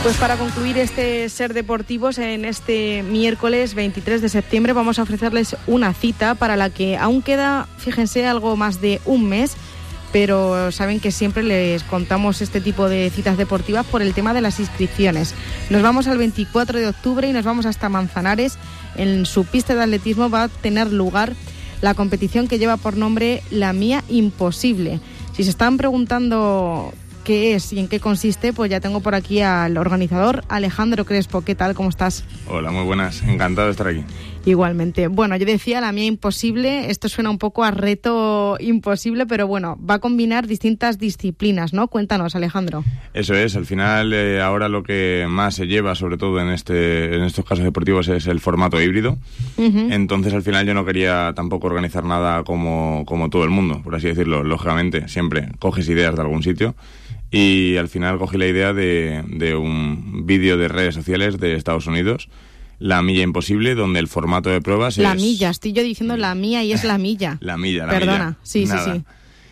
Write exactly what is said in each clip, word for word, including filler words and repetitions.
Pues para concluir este Ser Deportivos, en este miércoles veintitrés de septiembre vamos a ofrecerles una cita para la que aún queda, fíjense, algo más de un mes, pero saben que siempre les contamos este tipo de citas deportivas por el tema de las inscripciones. Nos vamos al veinticuatro de octubre y nos vamos hasta Manzanares. En su pista de atletismo va a tener lugar la competición que lleva por nombre La Mía Imposible. Si se están preguntando qué es y en qué consiste, pues ya tengo por aquí al organizador, Alejandro Crespo. ¿Qué tal? ¿Cómo estás? Hola, muy buenas. Encantado de estar aquí. Igualmente. Bueno, yo decía La Mía Imposible. Esto suena un poco a reto imposible, pero bueno, va a combinar distintas disciplinas, ¿no? Cuéntanos, Alejandro. Eso es. Al final, eh, ahora lo que más se lleva, sobre todo en este en estos casos deportivos, es el formato híbrido. Uh-huh. Entonces, al final, yo no quería tampoco organizar nada como, como todo el mundo, por así decirlo. Lógicamente, siempre coges ideas de algún sitio. Y al final cogí la idea de, de un vídeo de redes sociales de Estados Unidos, La Milla Imposible, donde el formato de pruebas la es... La milla, estoy yo diciendo la mía y es la milla. La milla, la Perdona, milla. sí, Nada. sí, sí.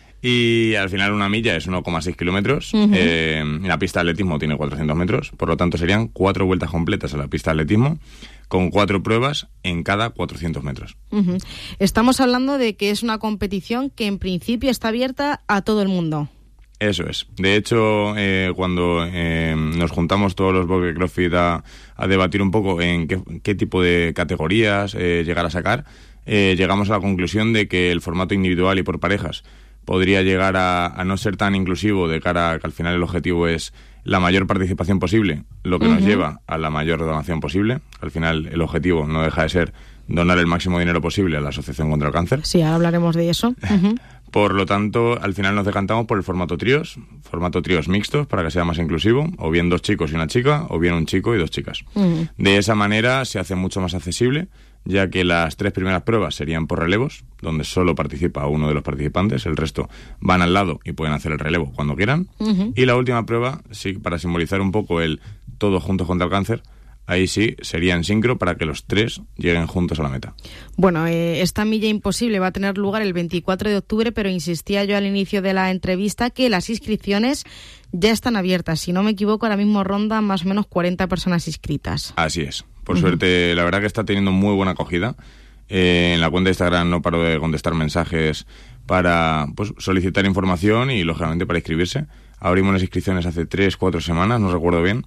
Y al final una milla es uno coma seis kilómetros. Uh-huh. Eh, la pista de atletismo tiene cuatrocientos metros, por lo tanto serían cuatro vueltas completas a la pista de atletismo, con cuatro pruebas en cada cuatrocientos metros. Uh-huh. Estamos hablando de que es una competición que en principio está abierta a todo el mundo. Eso es. De hecho, eh, cuando eh, nos juntamos todos los blogs de CrossFit a, a debatir un poco en qué, qué tipo de categorías eh, llegar a sacar, eh, llegamos a la conclusión de que el formato individual y por parejas podría llegar a, a no ser tan inclusivo, de cara a que al final el objetivo es la mayor participación posible, lo que uh-huh. nos lleva a la mayor donación posible. Al final el objetivo no deja de ser donar el máximo dinero posible a la Asociación contra el Cáncer. Sí, ahora hablaremos de eso. Uh-huh. Por lo tanto, al final nos decantamos por el formato tríos, formato tríos mixtos, para que sea más inclusivo, o bien dos chicos y una chica, o bien un chico y dos chicas. Uh-huh. De esa manera se hace mucho más accesible, ya que las tres primeras pruebas serían por relevos, donde solo participa uno de los participantes, el resto van al lado y pueden hacer el relevo cuando quieran. Uh-huh. Y la última prueba, sí, para simbolizar un poco el todos juntos contra el cáncer, ahí sí sería en sincro para que los tres lleguen juntos a la meta. Bueno, eh, esta milla imposible va a tener lugar el veinticuatro de octubre, pero insistía yo al inicio de la entrevista que las inscripciones ya están abiertas. Si no me equivoco, ahora mismo rondan más o menos cuarenta personas inscritas. Así es. Por uh-huh. suerte, la verdad que está teniendo muy buena acogida. Eh, en la cuenta de Instagram no paro de contestar mensajes para pues, solicitar información y, lógicamente, para inscribirse. Abrimos las inscripciones hace tres, cuatro semanas, no recuerdo bien.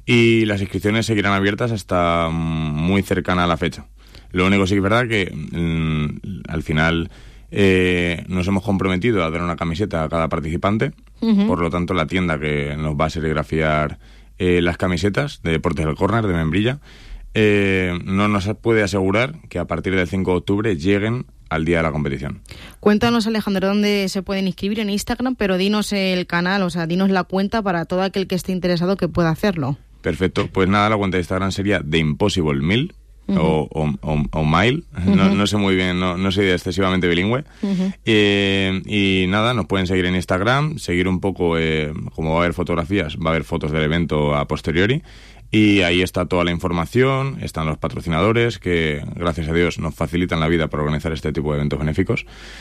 Y las inscripciones seguirán abiertas hasta muy cercana a la fecha. Lo único sí que es verdad que mmm, al final eh, nos hemos comprometido a dar una camiseta a cada participante. Uh-huh. Por lo tanto, la tienda que nos va a serigrafiar eh, las camisetas de Deportes del Córner, de Membrilla, eh, no nos puede asegurar que a partir del cinco de octubre lleguen al día de la competición. Cuéntanos, Alejandro, dónde se pueden inscribir en Instagram, pero dinos el canal, o sea, dinos la cuenta para todo aquel que esté interesado que pueda hacerlo. Perfecto. Pues nada, la cuenta de Instagram sería The Impossible Mil uh-huh. o, o, o, o Mile. Uh-huh. No, no sé muy bien, no, no soy excesivamente bilingüe. Uh-huh. Eh, y nada, nos pueden seguir en Instagram, seguir un poco, eh, como va a haber fotografías, va a haber fotos del evento a posteriori. Y ahí está toda la información, están los patrocinadores que, gracias a Dios, nos facilitan la vida para organizar este tipo de eventos benéficos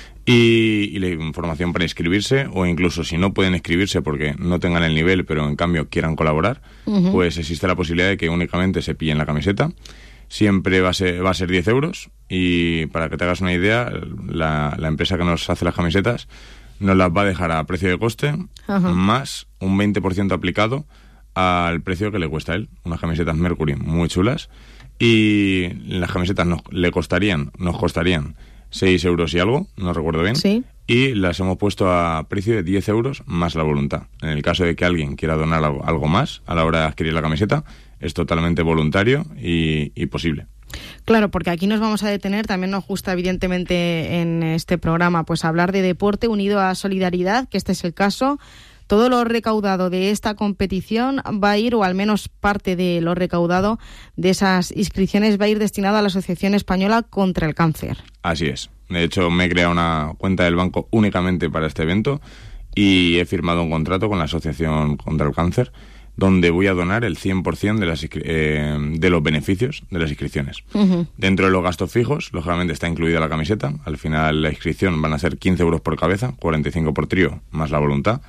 y, y la información para inscribirse, o incluso si no pueden inscribirse porque no tengan el nivel pero en cambio quieran colaborar, uh-huh. pues existe la posibilidad de que únicamente se pillen la camiseta. Siempre va a ser, va a ser diez euros y, para que te hagas una idea, la, la empresa que nos hace las camisetas nos las va a dejar a precio de coste, uh-huh. más un veinte por ciento aplicado al precio que le cuesta a él. Unas camisetas Mercury muy chulas, y las camisetas nos, le costarían, nos costarían seis euros y algo, no recuerdo bien, ¿sí? Y las hemos puesto a precio de diez euros más la voluntad. En el caso de que alguien quiera donar algo, algo más a la hora de adquirir la camiseta, es totalmente voluntario y, y posible. Claro, porque aquí nos vamos a detener, también nos gusta evidentemente en este programa pues hablar de deporte unido a solidaridad, que este es el caso. Todo lo recaudado de esta competición va a ir, o al menos parte de lo recaudado de esas inscripciones, va a ir destinado a la Asociación Española contra el Cáncer. Así es. De hecho, me he creado una cuenta del banco únicamente para este evento y he firmado un contrato con la Asociación contra el Cáncer, donde voy a donar el cien por ciento de, las, eh, de los beneficios de las inscripciones. Uh-huh. Dentro de los gastos fijos, lógicamente está incluida la camiseta. Al final la inscripción van a ser quince euros por cabeza, cuarenta y cinco por trío, más la voluntad.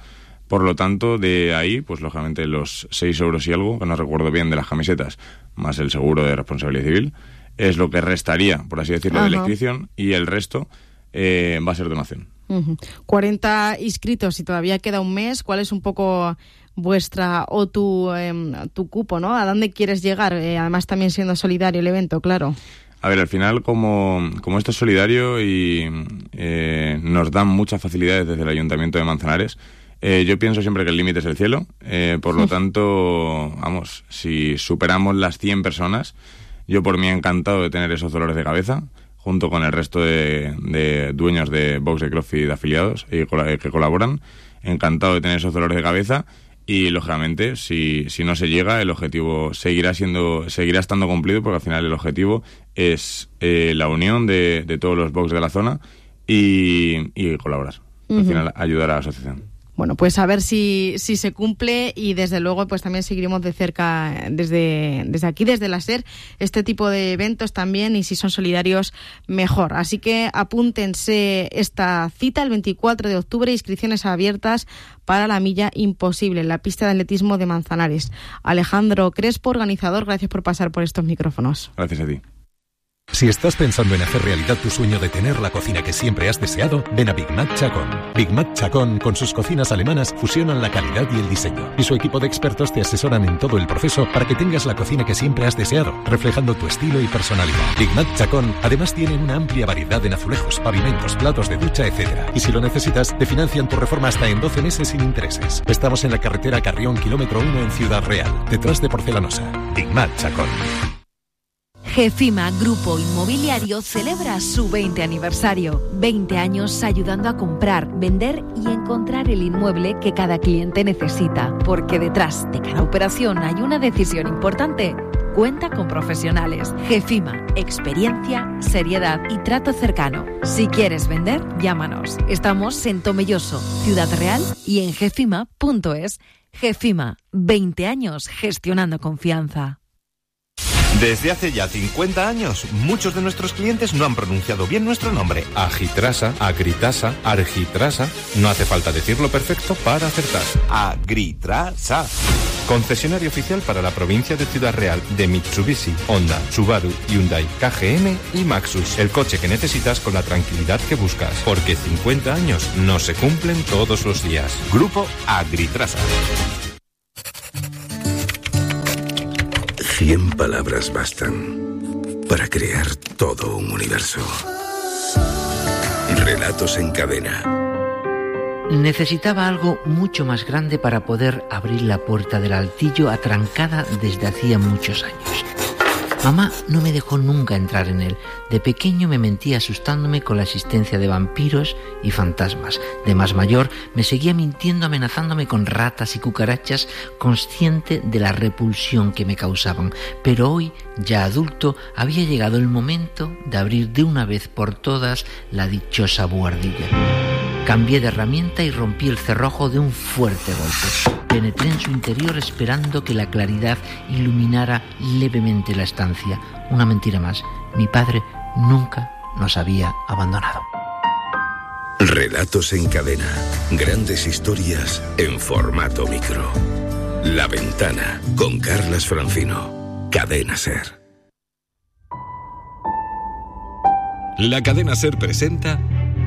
Por lo tanto, de ahí, pues lógicamente los seis euros y algo, que no recuerdo bien, de las camisetas, más el seguro de responsabilidad civil, es lo que restaría, por así decirlo, Ajá. de la inscripción, y el resto eh, va a ser donación. Uh-huh. cuarenta inscritos y todavía queda un mes. ¿Cuál es un poco vuestra o tu, eh, tu cupo, ¿no? ¿A dónde quieres llegar? Eh, además también siendo solidario el evento, claro. A ver, al final, como, como esto es solidario y eh, nos dan muchas facilidades desde el Ayuntamiento de Manzanares, eh, yo pienso siempre que el límite es el cielo. Eh, por lo tanto, vamos, si superamos las cien personas, yo por mí encantado de tener esos dolores de cabeza, junto con el resto de, de dueños de Box de CrossFit afiliados y que colaboran. Encantado de tener esos dolores de cabeza. Y, lógicamente, si, si no se llega, el objetivo seguirá siendo seguirá estando cumplido, porque al final el objetivo es eh, la unión de, de todos los box de la zona y, y colaborar. Uh-huh. Al final, ayudar a la asociación. Bueno, pues a ver si, si se cumple, y desde luego pues también seguiremos de cerca desde, desde aquí, desde la SER, este tipo de eventos también, y si son solidarios, mejor. Así que apúntense esta cita el veinticuatro de octubre, inscripciones abiertas para la Milla Imposible, en la pista de atletismo de Manzanares. Alejandro Crespo, organizador, gracias por pasar por estos micrófonos. Gracias a ti. Si estás pensando en hacer realidad tu sueño de tener la cocina que siempre has deseado, ven a Big Mac Chacón. Big Mac Chacón, con sus cocinas alemanas, fusionan la calidad y el diseño. Y su equipo de expertos te asesoran en todo el proceso para que tengas la cocina que siempre has deseado, reflejando tu estilo y personalidad. Big Mac Chacón además tienen una amplia variedad en azulejos, pavimentos, platos de ducha, etcétera. Y si lo necesitas, te financian tu reforma hasta en doce meses sin intereses. Estamos en la carretera Carrión, kilómetro uno en Ciudad Real, detrás de Porcelanosa. Big Mac Chacón. GEFIMA Grupo Inmobiliario celebra su veinte aniversario. veinte años ayudando a comprar, vender y encontrar el inmueble que cada cliente necesita. Porque detrás de cada operación hay una decisión importante. Cuenta con profesionales. GEFIMA, experiencia, seriedad y trato cercano. Si quieres vender, llámanos. Estamos en Tomelloso, Ciudad Real, y en gefima punto es. GEFIMA, veinte años gestionando confianza. Desde hace ya cincuenta años, muchos de nuestros clientes no han pronunciado bien nuestro nombre. Agitrasa, Agritrasa, Argitrasa. No hace falta decirlo perfecto para acertar. Agritrasa. Concesionario oficial para la provincia de Ciudad Real de Mitsubishi, Honda, Subaru, Hyundai, K G M y Maxus. El coche que necesitas con la tranquilidad que buscas. Porque cincuenta años no se cumplen todos los días. Grupo Agritrasa. Cien palabras bastan para crear todo un universo. Relatos en cadena. Necesitaba algo mucho más grande para poder abrir la puerta del altillo atrancada desde hacía muchos años. Mamá no me dejó nunca entrar en él. De pequeño me mentía asustándome con la existencia de vampiros y fantasmas. De más mayor me seguía mintiendo, amenazándome con ratas y cucarachas, consciente de la repulsión que me causaban. Pero hoy, ya adulto, había llegado el momento de abrir de una vez por todas la dichosa buhardilla. Cambié de herramienta y rompí el cerrojo de un fuerte golpe. Penetré en su interior esperando que la claridad iluminara levemente la estancia. Una mentira más. Mi padre nunca nos había abandonado. Relatos en cadena. Grandes historias en formato micro. La Ventana, con Carlas Francino. Cadena SER. La Cadena SER presenta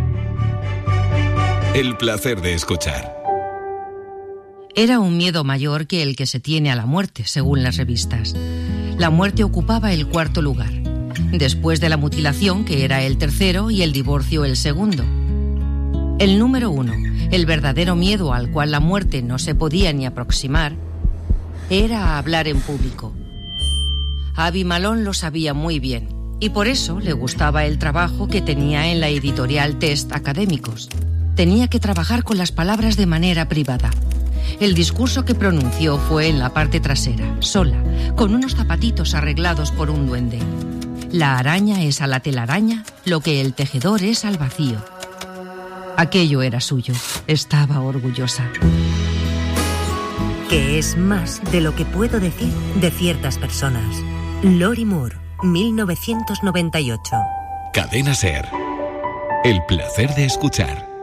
El placer de escuchar. Era un miedo mayor que el que se tiene a la muerte, según las revistas. La muerte ocupaba el cuarto lugar, después de la mutilación, que era el tercero, y el divorcio el segundo. El número uno, el verdadero miedo al cual la muerte no se podía ni aproximar, era hablar en público. Abby Malone lo sabía muy bien, y por eso le gustaba el trabajo que tenía en la editorial Test Académicos. Tenía que trabajar con las palabras de manera privada. El discurso que pronunció fue en la parte trasera, sola, con unos zapatitos arreglados por un duende. La araña es a la telaraña lo que el tejedor es al vacío. Aquello era suyo. Estaba orgullosa. Que es más de lo que puedo decir de ciertas personas. Lori Moore, mil novecientos noventa y ocho. Cadena SER. El placer de escuchar.